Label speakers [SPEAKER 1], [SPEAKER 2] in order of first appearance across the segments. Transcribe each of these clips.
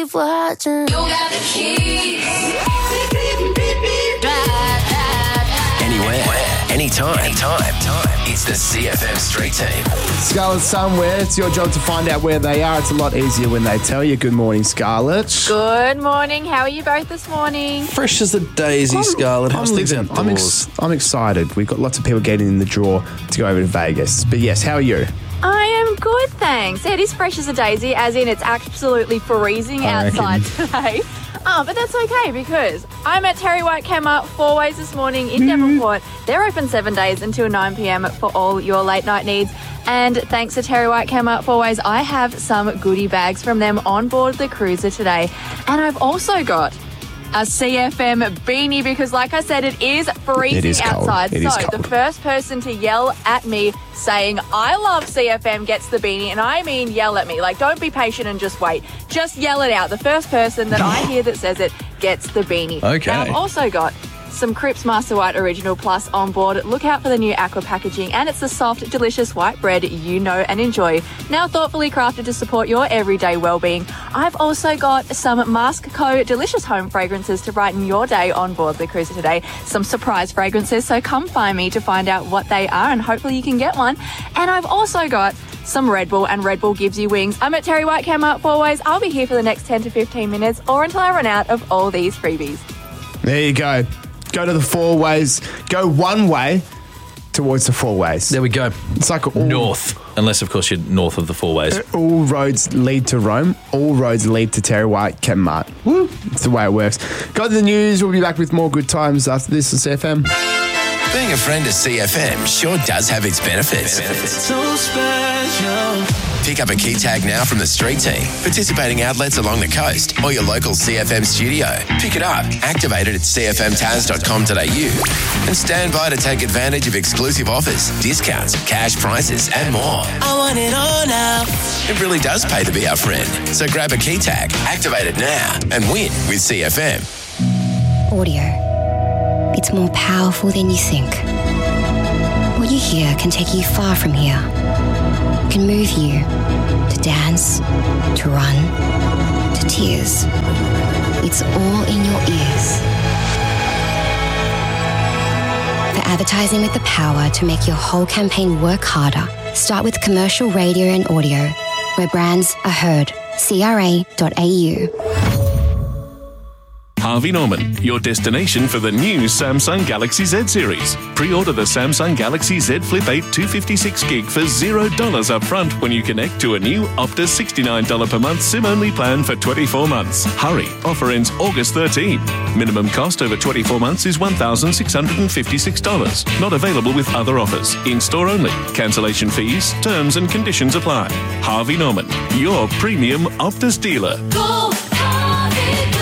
[SPEAKER 1] keep watching. You got the keys.
[SPEAKER 2] Anywhere, anytime. It's the CFM Street Team.
[SPEAKER 3] Scarlett's somewhere. It's your job to find out where they are. It's a lot easier when they tell you. Good morning, Scarlett.
[SPEAKER 4] Good morning. How are you both this morning?
[SPEAKER 5] Fresh as a daisy, Scarlett. How's things outdoors?
[SPEAKER 3] I'm excited. We've got lots of people getting in the draw to go over to Vegas. But yes, how are you?
[SPEAKER 4] I am good, thanks. It is fresh as a daisy, as in it's absolutely freezing outside today. But that's okay because I'm at Terry White Kmart 4 Ways this morning in Devonport. They're open 7 days until 9 p.m. for all your late night needs. And thanks to Terry White Kmart 4 Ways, I have some goodie bags from them on board the cruiser today. And I've also got a CFM beanie because, like I said, it is freezing outside. So the first person to yell at me saying, I love CFM, gets the beanie. And I mean yell at me. Like, don't be patient and just wait. Just yell it out. The first person that I hear that says it gets the beanie.
[SPEAKER 5] Okay.
[SPEAKER 4] Now, I've also got some Cripps Master White Original Plus on board. Look out for the new aqua packaging, and it's the soft, delicious white bread you know and enjoy. Now thoughtfully crafted to support your everyday well-being. I've also got some Mask Co. delicious home fragrances to brighten your day on board the cruiser today. Some surprise fragrances, so come find me to find out what they are, and hopefully you can get one. And I've also got some Red Bull, and Red Bull gives you wings. I'm at Terry White Kmart 4 Ways. I'll be here for the next 10 to 15 minutes or until I run out of all these freebies.
[SPEAKER 3] There you go. Go to the 4 Ways. Go one way towards the 4 Ways.
[SPEAKER 5] There we go.
[SPEAKER 3] It's like all
[SPEAKER 5] north, unless of course you're north of the 4 Ways.
[SPEAKER 3] All roads lead to Rome. All roads lead to Terry White Kmart. Woo! It's the way it works. Got the news. We'll be back with more good times after this on CFM.
[SPEAKER 2] Being a friend of CFM sure does have its benefits.
[SPEAKER 1] So special.
[SPEAKER 2] Pick up a key tag now from the Street Team, participating outlets along the coast or your local CFM studio. Pick it up, activate it at cfmtaz.com.au and stand by to take advantage of exclusive offers, discounts, cash prizes and more.
[SPEAKER 1] I want it all now.
[SPEAKER 2] It really does pay to be our friend. So grab a key tag, activate it now and win with CFM.
[SPEAKER 6] Audio. It's more powerful than you think. What you hear can take you far from here. It can move you to dance, to run, to tears. It's all in your ears. For advertising with the power to make your whole campaign work harder, start with commercial radio and audio, where brands are heard. CRA.au.
[SPEAKER 7] Harvey Norman, your destination for the new Samsung Galaxy Z series. Pre-order the Samsung Galaxy Z Flip 8 256GB for $0 up front when you connect to a new Optus $69 per month SIM-only plan for 24 months. Hurry, offer ends August 13. Minimum cost over 24 months is $1,656. Not available with other offers. In-store only. Cancellation fees, terms and conditions apply. Harvey Norman, your premium Optus dealer.
[SPEAKER 1] Go, Harvey, go.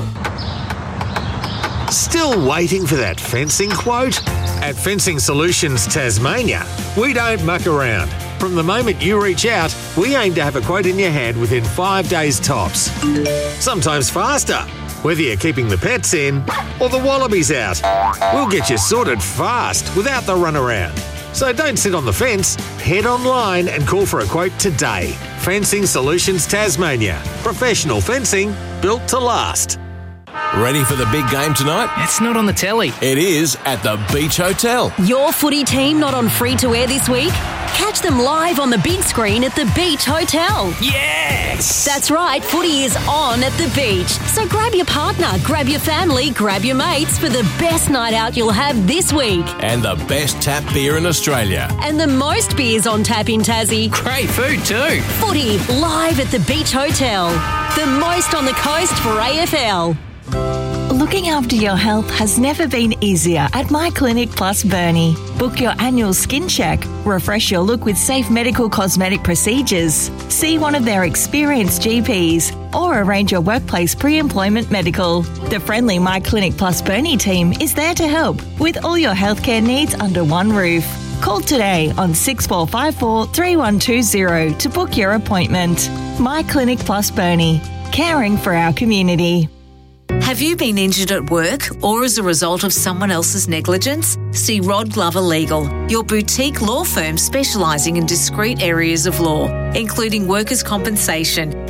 [SPEAKER 8] Still waiting for that fencing quote? At Fencing Solutions Tasmania, we don't muck around. From the moment you reach out, we aim to have a quote in your hand within 5 days tops. Sometimes faster, whether you're keeping the pets in or the wallabies out. We'll get you sorted fast without the runaround. So don't sit on the fence, head online and call for a quote today. Fencing Solutions Tasmania. Professional fencing built to last.
[SPEAKER 2] Ready for the big game tonight?
[SPEAKER 9] It's not on the telly.
[SPEAKER 2] It is at the Beach Hotel.
[SPEAKER 10] Your footy team not on free-to-air this week? Catch them live on the big screen at the Beach Hotel.
[SPEAKER 9] Yes!
[SPEAKER 10] That's right, footy is on at the beach. So grab your partner, grab your family, grab your mates for the best night out you'll have this week.
[SPEAKER 2] And the best tap beer in Australia.
[SPEAKER 10] And the most beers on tap in Tassie.
[SPEAKER 9] Great food too.
[SPEAKER 10] Footy live at the Beach Hotel. The most on the coast for AFL.
[SPEAKER 11] Looking after your health has never been easier at My Clinic Plus Burnie. Book your annual skin check, refresh your look with safe medical cosmetic procedures, see one of their experienced GPs, or arrange your workplace pre-employment medical. The friendly My Clinic Plus Burnie team is there to help with all your healthcare needs under one roof. Call today on 6454 3120 to book your appointment. My Clinic Plus Burnie, caring for our community.
[SPEAKER 12] Have you been injured at work or as a result of someone else's negligence? See Rod Glover Legal, your boutique law firm specialising in discrete areas of law, including workers' compensation,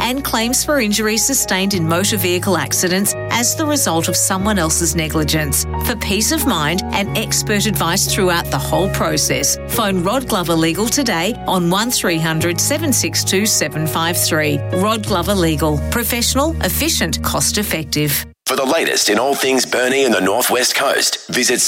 [SPEAKER 12] and claims for injuries sustained in motor vehicle accidents as the result of someone else's negligence. For peace of mind and expert advice throughout the whole process, phone Rod Glover Legal today on 1300 762 753. Rod Glover Legal. Professional, efficient, cost effective.
[SPEAKER 2] For the latest in all things Burnie and the North West Coast, visit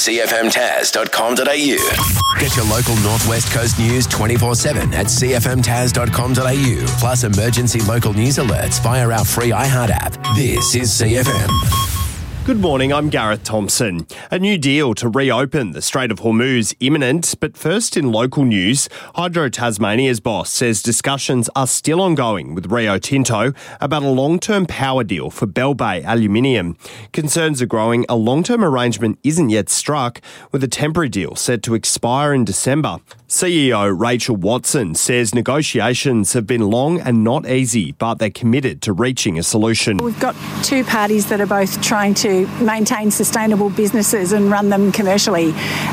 [SPEAKER 2] cfmtaz.com.au. Get your local North West Coast news 24/7 at cfmtaz.com.au. Plus emergency local news alerts via our free iHeart app. This is CFM.
[SPEAKER 13] Good morning, I'm Gareth Thompson. A new deal to reopen the Strait of Hormuz imminent, but first in local news, Hydro Tasmania's boss says discussions are still ongoing with Rio Tinto about a long-term power deal for Bell Bay Aluminium. Concerns are growing a long-term arrangement isn't yet struck, with a temporary deal set to expire in December. CEO Rachel Watson says negotiations have been long and not easy, but they're committed to reaching a solution.
[SPEAKER 14] We've got two parties that are both trying to maintain sustainable businesses and run them commercially.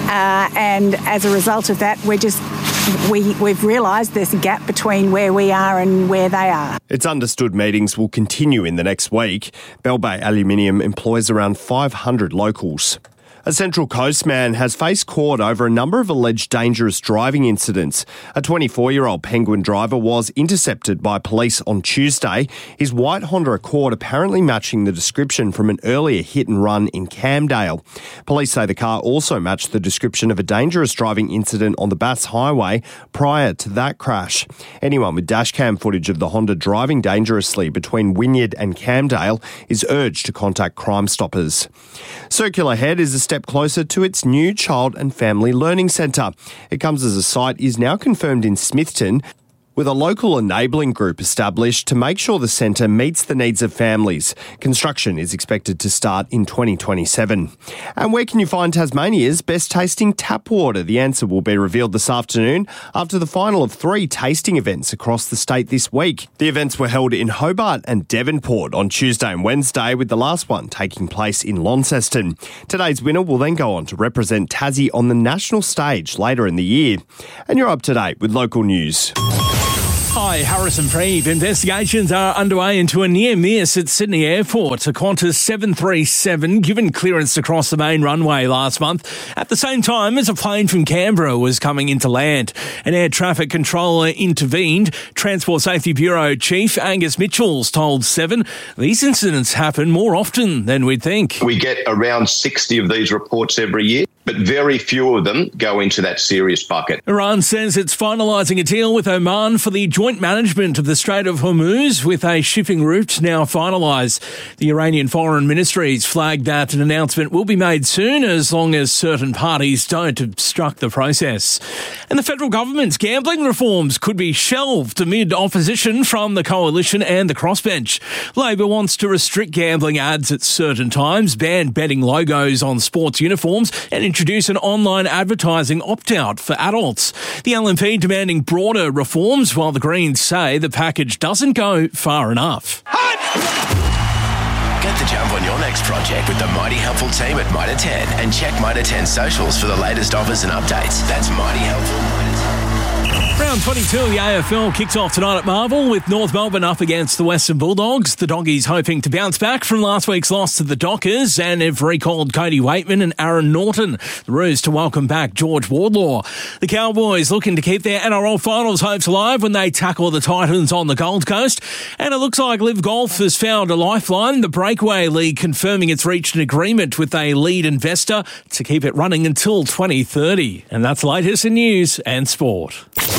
[SPEAKER 14] And as a result of that, we've realised there's a gap between where we are and where they are.
[SPEAKER 13] It's understood meetings will continue in the next week. Bell Bay Aluminium employs around 500 locals. A Central Coast man has faced court over a number of alleged dangerous driving incidents. A 24-year-old Penguin driver was intercepted by police on Tuesday, his white Honda Accord apparently matching the description from an earlier hit and run in Camdale. Police say the car also matched the description of a dangerous driving incident on the Bass Highway prior to that crash. Anyone with dashcam footage of the Honda driving dangerously between Wynyard and Camdale is urged to contact Crime Stoppers. Circular Head is a step closer to its new Child and Family Learning Centre. It comes as a site is now confirmed in Smithton, with a local enabling group established to make sure the centre meets the needs of families. Construction is expected to start in 2027. And where can you find Tasmania's best tasting tap water? The answer will be revealed this afternoon after the final of 3 tasting events across the state this week. The events were held in Hobart and Devonport on Tuesday and Wednesday, with the last one taking place in Launceston. Today's winner will then go on to represent Tassie on the national stage later in the year. And you're up to date with local news.
[SPEAKER 15] Hi, Harrison Preeve. Investigations are underway into a near miss at Sydney Airport. A Qantas 737 given clearance to cross the main runway last month at the same time as a plane from Canberra was coming into land. An air traffic controller intervened. Transport Safety Bureau Chief Angus Mitchells told Seven these incidents happen more often than we'd think.
[SPEAKER 16] We get around 60 of these reports every year, but very few of them go into that serious bucket.
[SPEAKER 15] Iran says it's finalising a deal with Oman for the joint management of the Strait of Hormuz, with a shipping route now finalised. The Iranian Foreign Ministry's flagged that an announcement will be made soon, as long as certain parties don't obstruct the process. And the federal government's gambling reforms could be shelved amid opposition from the coalition and the crossbench. Labor wants to restrict gambling ads at certain times, ban betting logos on sports uniforms, and introduce an online advertising opt-out for adults. The LNP demanding broader reforms, while the Greens say the package doesn't go far enough.
[SPEAKER 2] Get the jump on your next project with the Mighty Helpful team at Mitre 10 and check Mitre 10 socials for the latest offers and updates. That's Mighty Helpful.
[SPEAKER 15] Round 22 of the AFL kicks off tonight at Marvel, with North Melbourne up against the Western Bulldogs. The Doggies hoping to bounce back from last week's loss to the Dockers, and have recalled Cody Waitman and Aaron Norton. The Roos to welcome back George Wardlaw. The Cowboys looking to keep their NRL finals hopes alive when they tackle the Titans on the Gold Coast. And it looks like Live Golf has found a lifeline. The Breakaway League confirming it's reached an agreement with a lead investor to keep it running until 2030. And that's the latest in news and sport.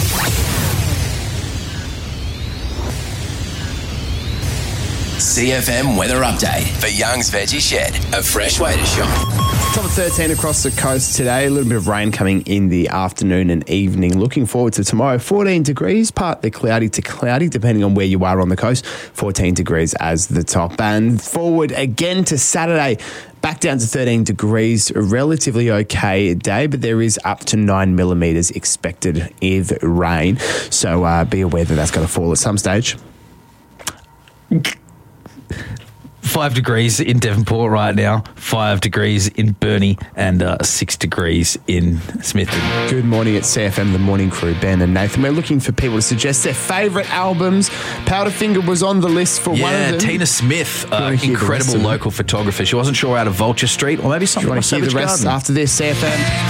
[SPEAKER 2] CFM weather update for Young's Veggie Shed, a fresh way to shop.
[SPEAKER 3] Top of 13 across the coast today. A little bit of rain coming in the afternoon and evening. Looking forward to tomorrow. 14 degrees, partly cloudy to cloudy, depending on where you are on the coast. 14 degrees as the top. And forward again to Saturday. Back down to 13 degrees, a relatively okay day, but there is up to 9 millimetres expected of rain. So be aware that that's going to fall at some stage.
[SPEAKER 17] 5 degrees in Devonport right now, 5 degrees in Burnie, and 6 degrees in Smithton.
[SPEAKER 3] Good morning at CFM, the morning crew, Ben and Nathan. We're looking for people to suggest their favourite albums. Powderfinger was on the list for one of them.
[SPEAKER 17] Tina Smith, incredible local photographer. She wasn't sure out of Vulture Street or maybe something like
[SPEAKER 3] Savage Garden. After this, CFM.